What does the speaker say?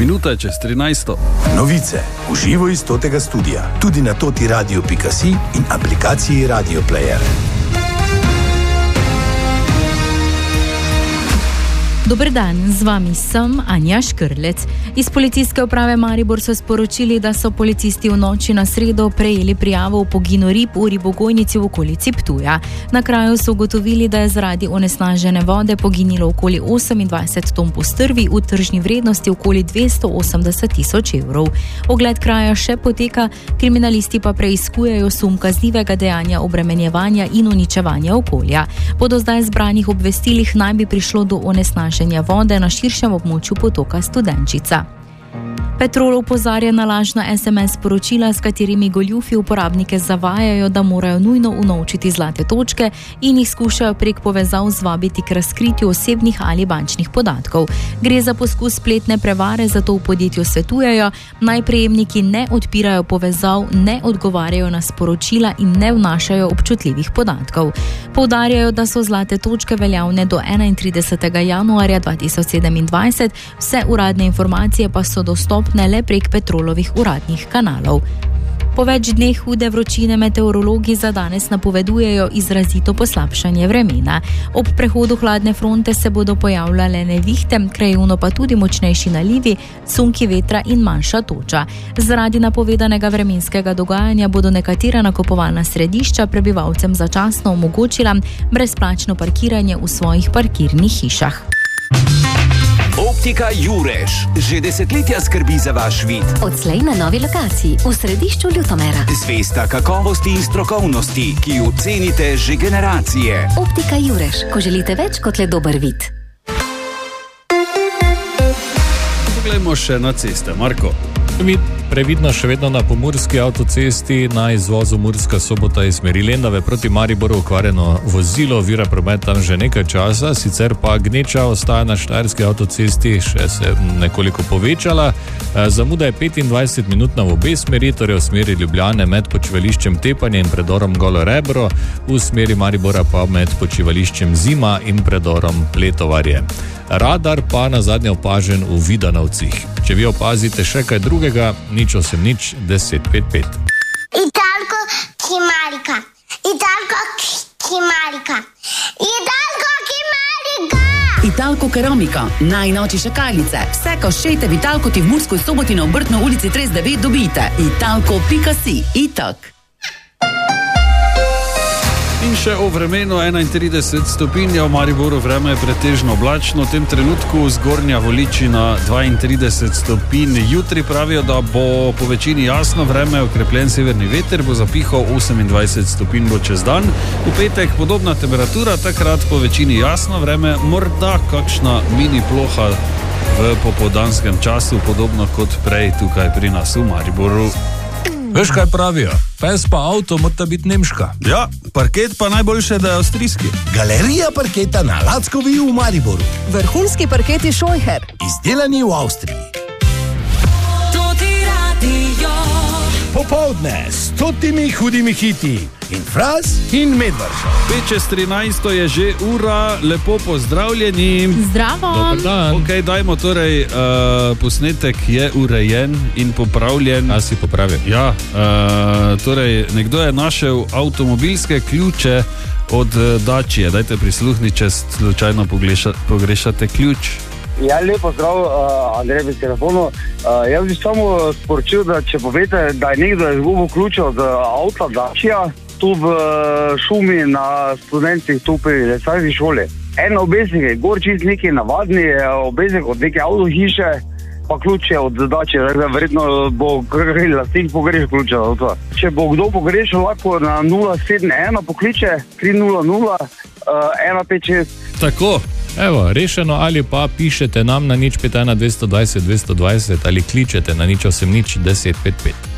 minuta čez 13. Novice v živo iz totega studia, tudi na totiradio.si in aplikaciji Radio Player. Dober dan, z vami sem Anja Škrlec. Iz policijske uprave Maribor so sporočili, da so policisti v noči na sredo prejeli prijavo o poginu rib v ribogojnici v okolici Ptuja. Na kraju so ugotovili, da je zaradi onesnažene vode poginilo okoli 28 ton postrvi v tržni vrednosti okoli 280.000 evrov. Ogled kraja še poteka, kriminalisti pa preiskujejo sum kaznivega dejanja obremenjevanja in uničevanja okolja. Po do zdaj zbranih obvestilih naj bi prišlo do onesnaženja vode na širšem območju potoka Studenčica. Petrol opozarja na lažna SMS sporočila, s katerimi goljufi uporabnike zavajajo, da morajo nujno unovčiti zlate točke in jih skušajo prek povezav zvabiti k razkritju osebnih ali bančnih podatkov. Gre za poskus spletne prevare, zato v podjetju svetujejo, naj prejemniki ne odpirajo povezav, ne odgovarjajo na sporočila in ne vnašajo občutljivih podatkov. Poudarjajo, da so zlate točke veljavne do 31. januarja 2027, vse uradne informacije pa so dostopne le prek Petrolovih uradnih kanalov. Po več dneh hude vročine meteorologi za danes napovedujejo izrazito poslabšanje vremena. Ob prehodu hladne fronte se bodo pojavljale nevihte, krajevno pa tudi močnejši nalivi, sunki vetra in manjša toča. Zaradi napovedanega vremenskega dogajanja bodo nekatera nakupovalna središča prebivalcem začasno omogočila brezplačno parkiranje v svojih parkirnih hišah. Optika Jurež že desetletja skrbi za vaš vid. Odslej na novi lokaciji v središču Ljutomera. Zvesta kakovosti in strokovnosti, ki jo cenite že generacije. Optika Jurež, ko želite več kot le dober vid. Poglejmo še na ceste, Marko. Previdno še vedno na pomurski avtocesti na izvozu Murska Sobota iz smeri Lendave proti Mariboru okvarjeno vozilo, ovira promet tam že nekaj časa, sicer pa gneča ostaja na štajerski avtocesti, še se nekoliko povečala. Zamuda je 25 minut na obe smeri, torej v smeri Ljubljane med počivališčem Tepanje in predorom Golo Rebro, v smeri Maribora pa med počivališčem Zima in predorom Letovarje. Radar pa na zadnje opažen v Vidanovcih. Če vi opazite še kaj drugega, 080 1055. Italko Kimarika. Italko Kimarika. Italko Kimarika. Italko Keramika, najnovejše šakalnice. Vse koščete v Italkoti v Murskoj Soboti na Obrtno ulici 39 dobite. Italko.si. Itak. In še o vremenu, 31 stopinj, v Mariboru vreme je pretežno oblačno, v tem trenutku zgornja Voličina 32 stopinj. Jutri pravijo, da bo po večini jasno vreme, okrepljen severni veter, bo zapihal 28 stopinj bo čez dan. V petek podobna temperatura, takrat po večini jasno vreme, morda kakšna mini ploha v popoldanskem času, podobno kot prej tukaj pri nas v Mariboru. Veš, kaj pravijo? Pes pa avto mora biti nemška. Ja, parket pa najboljše, da je avstrijski. Galerija parketa na Lackovi v Mariboru. Vrhunski parketi Scheucher. Izdelani v Avstriji. Popoldne s 100 hudimi hiti. In Fraz in Medvaršo. 5:13 je že ura, lepo pozdravljeni. Zdravo. Dobar dan. Ok, dajmo torej, posnetek je urejen in popravljen. A si popravil? Ja, torej nekdo je našel avtomobilske ključe od Dačije. Dajte prisluhni, če slučajno pogrešate ključ. Ja, lepo zdrav, Andrej pri telefonu. Jaz bi samo sporočil, da če povete, da je nekdo izgubil ključe od avta Dačija, tu v šumi na Studencih, tu pri lesarski šoli. En obesek je gor čist neki navadni, obesek od neke avtohiše, pa ključe od Dačije, verjetno bo lastnik pogrešil ključe od avta. Če bo kdo pogrešil, lahko na 071 pokliče 300 156. Tako. Evo, rešeno, ali pa pišete nam na 051 220 220 ali kličete na 080 1055.